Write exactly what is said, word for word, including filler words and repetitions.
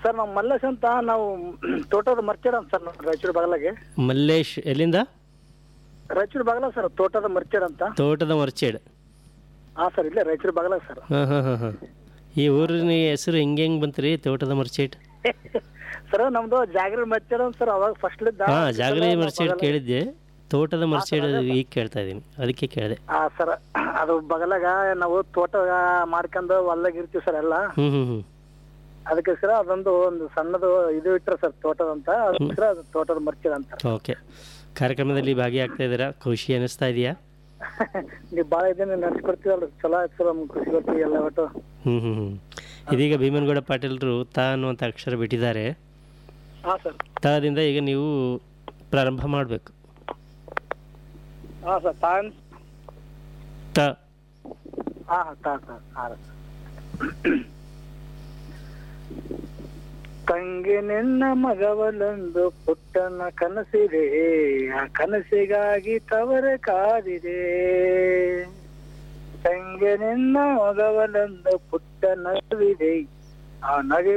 Sir ನಾವು ಮಲ್ಲೇಶ್ ಅಂತ ನಾವು ತೋಟದ ಮರ್ಚೇಡ್ ಅಂತ ಸರ್ ನಾವು ರಾಯಚೂರು ಬಾಗಲಾಗೆ. ಮಲ್ಲೇಶ್ ಎಲ್ಲಿಂದ? ರಾಯಚೂರು ಬಾಗಲ ಸರ್ ತೋಟದ ಮರ್ಚೇಡ್ ಅಂತ. ತೋಟದ ಮರ್ಚೇಡ್. ಹಾಂ ಸರ್ ಇಲ್ಲೇ ರಾಯಚೂರು ಬಾಗಲಾಗ ಸರ್. ಹಾಂ ಹಾಂ ಹಾಂ ಹಾಂ ಈ ಊರಿನ ಹೆಸರು ಹೆಂಗೆ ಹೆಂಗೆ ಬಂತು ರೀ ತೋಟದ ಮರ್ಚೇಡ್? ಸರ್ ನಮ್ದು ಜಾಗರಿ ಮರ್ಚೇಡ್ ಅಂತ ಸರ್ ಅವಾಗ ಫಸ್ಟ್. ಹಾಂ ಜಾಗರಿ ಮರ್ಚೇಡ್ ಕೇಳಿದ್ದೆ, ತೋಟದ ಮರ್ಚೇಡ್ ಈಗ ಕೇಳ್ತಾ ಇದ್ದೀನಿ, ಅದಕ್ಕೆ ಕೇಳಿದೆ. ಹಾಂ ಸರ್ ಅದು ಬಗಲಾಗ ನಾವು ತೋಟ ಮಾಡ್ಕೊಂಡು ಹೊಲ್ದಾಗ ಇರ್ತೀವಿ ಸರ್ ಎಲ್ಲ. ಹ್ಞೂ ಹ್ಞೂ ಹ್ಞೂ ಅದಕ್ಕೆ ಸರ್ ಅದೊಂದು ಒಂದು ಸಣ್ಣದು ಇದು ಇಟ್ಟರೆ ಸರ್ ತೋಟದ ಅಂತ, ಅದಕ್ಕೆ ಅದು ತೋಟದ ಮರ್ಚೇಡ್ ಅಂತ. ಓಕೆ, ಕಾರ್ಯಕ್ರಮದಲ್ಲಿ ಭಾಗಿಯಾಗ್ತಾ ಇದ್ದೀರಾ, ಖುಷಿ ಅನ್ನಿಸ್ತಾ ಇದೆಯಾ? ನೀವು ಭಾಳ ಇದನ್ನ ನಡೆಸ್ಕೊಡ್ತೀವಲ್ಲ, ಚಲೋ ಆಯ್ತು ಸರ್ ನಮ್ಗೆ ಖುಷಿ ಬರ್ತೀವಿ ಎಲ್ಲ ಒಟ್ಟು. ಹ್ಞೂ ಹ್ಞೂ ಹ್ಞೂ ಇದೀಗ ಭೀಮನಗೌಡ ಪಾಟೀಲರು ತ ಅನ್ನುವಂಥ ಅಕ್ಷರ ಬಿಟ್ಟಿದ್ದಾರೆ. ಹಾಂ ಸರ್. ತದಿಂದ ಈಗ ನೀವು ಪ್ರಾರಂಭ ಮಾಡಬೇಕು. ಹಾಂ ಸರ್. ತಾನ್ ತ. ಹಾಂ ಹಾಂ ತಾ ತಾ ಹಾಂ. ತಂಗಿ ನಿನ್ನ ಮಗವಲೊಂದು ಪುಟ್ಟನ ಕನಸಿದೆ, ಆ ಕನಸಿಗಾಗಿ ತವರ ಕಾದಿದೆ. ತಂಗಿ ನಿನ್ನ ಮಗವಲೊಂದು ಪುಟ್ಟ ನಗುವಿದೆ, ಆ ನಗು